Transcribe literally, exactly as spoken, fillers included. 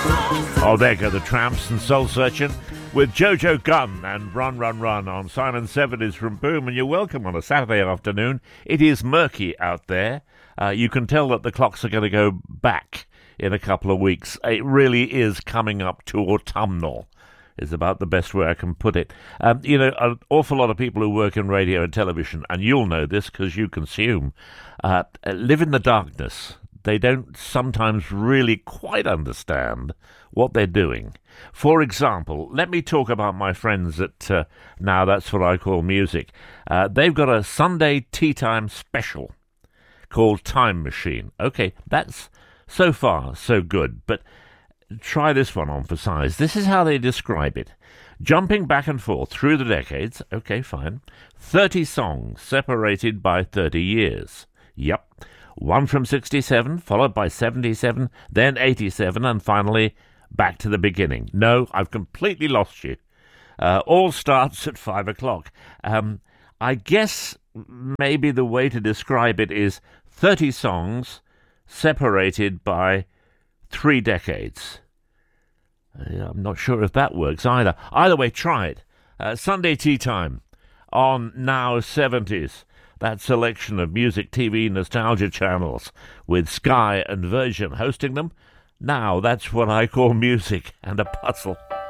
Oh, there go the Tramps and Soul Searching with Jojo Gunn and Run, Run, Run on Simon seventies from Boom, and you're welcome on a Saturday afternoon. It is murky out there. Uh, you can tell that the clocks are going to go back in a couple of weeks. It really is coming up to autumnal, is about the best way I can put it. Um, you know, an awful lot of people who work in radio and television, and you'll know this because you consume, uh, live in the darkness. They don't sometimes really quite understand what they're doing. For example, let me talk about my friends at uh, Now That's What I Call Music. Uh, they've got a Sunday tea time special called Time Machine. Okay, that's so far so good, but try this one on for size. This is how they describe it. Jumping back and forth through the decades, okay, fine, thirty songs separated by thirty years. Yep. One from sixty-seven, followed by seventy-seven, then eighty-seven, and finally back to the beginning. No, I've completely lost you. Uh, all starts at five o'clock. Um, I guess maybe the way to describe it is thirty songs separated by three decades. Uh, I'm not sure if that works either. Either way, try it. Uh, Sunday Tea Time on Now seventies. That selection of music, T V, nostalgia channels with Sky and Virgin hosting them. Now that's what I call music and a puzzle.